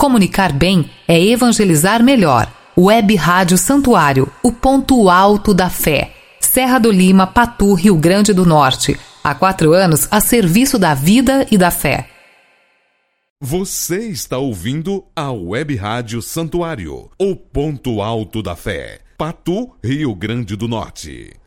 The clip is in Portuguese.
Comunicar bem é evangelizar melhor. Web Rádio Santuário, o ponto alto da fé. Serra do Lima, Patu, Rio Grande do Norte. Há 4 anos a serviço da vida e da fé. Você está ouvindo a Web Rádio Santuário, o ponto alto da fé. Patu, Rio Grande do Norte.